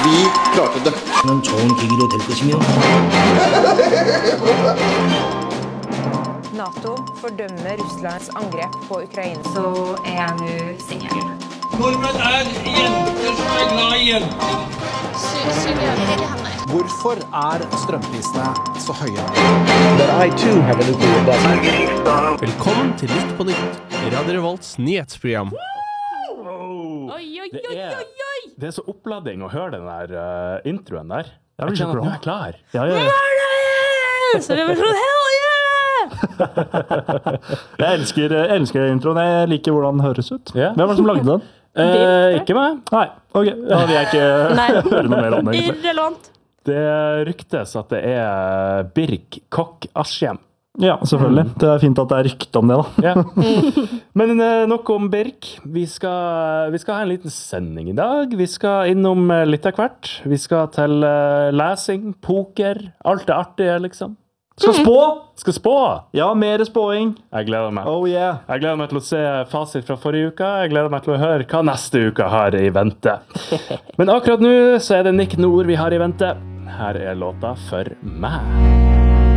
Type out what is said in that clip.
Vi klarte det. 는 좋은 계기로 될 것이며 NATO fordømmer Russlands angrep på Ukraina. Så jeg nå singel. Nordmenn jenter som glad i jenter. Hvorfor strømprisene så høye? Velkommen til Nytt på Nytt, Radio Revolts nyhetsprogram. Det så oppladning å høre den der introen der. Jeg kjenner at nå jeg klar. Ja. Så vi var sånn, hell Jeg elsker introen. Jeg liker hvordan den høres ut. Ja. Hvem var det som lagde den? Ikke meg. Nei, ok. Da vil jeg ikke høre noe mer om det. Irrelevant. Det ryktes at det Birk Kokk Askim. Ja, selvfølgelig. Det fint at det rykte om det da. Ja. Men nok om Birk. Vi skal ha en liten sending i dag. Vi skal innom litt av hvert. Vi skal til lesing, poker, alt det artige liksom. Skal spå! Skal spå! Ja, mer spåing. Jeg gleder meg. Oh yeah. Jeg gleder meg til å se fasit fra forrige uke. Jeg gleder meg til å høre hva neste uke har i vente. Men akkurat nå så det Nick Nord vi har i vente. Her låta For meg.